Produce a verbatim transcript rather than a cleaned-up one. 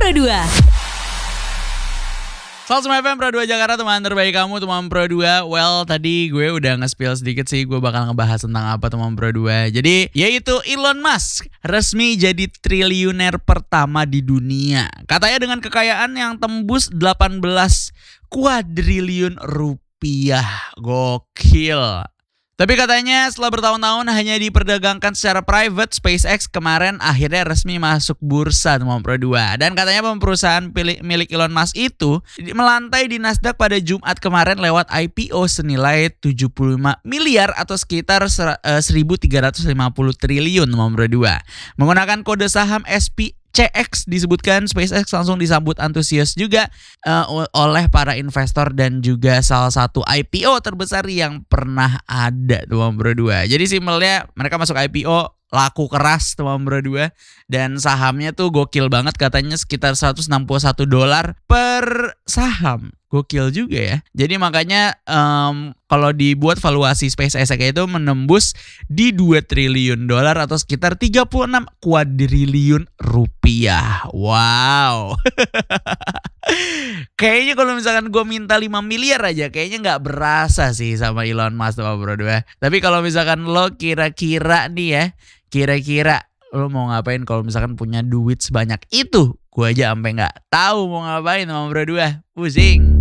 Pro dua. Selamat F M Pro dua Jakarta, teman terbaik kamu, teman Pro dua. Well, tadi gue udah nge-spill sedikit sih, gue bakal ngebahas tentang apa teman Pro dua. Jadi, yaitu Elon Musk resmi jadi triliuner pertama di dunia. Katanya dengan kekayaan yang tembus delapan belas kuadriliun rupiah. Gokil. Tapi katanya setelah bertahun-tahun hanya diperdagangkan secara private, SpaceX kemarin akhirnya resmi masuk bursa teman Pro dua. Dan katanya perusahaan milik Elon Musk itu melantai di Nasdaq pada Jumat kemarin lewat I P O senilai tujuh puluh lima miliar atau sekitar seribu tiga ratus lima puluh triliun teman Pro dua. Menggunakan kode saham S P C X disebutkan SpaceX langsung disambut antusias juga uh, oleh para investor dan juga salah satu I P O terbesar yang pernah ada teman Pro dua. Jadi simpelnya mereka masuk I P O laku keras teman Pro dua dan sahamnya tuh gokil banget, katanya sekitar seratus enam puluh satu dolar per saham. Gokil juga ya. Jadi makanya um, kalau dibuat valuasi SpaceX itu menembus di dua triliun dolar atau sekitar tiga puluh enam kuadriliun rupiah. Wow. Kayaknya kalau misalkan gue minta lima miliar aja kayaknya gak berasa sih sama Elon Musk teman Pro dua. Tapi kalau misalkan lo kira-kira nih ya, kira-kira lo mau ngapain kalau misalkan punya duit sebanyak itu? Gue aja sampai gak tahu mau ngapain teman Pro dua. Pusing.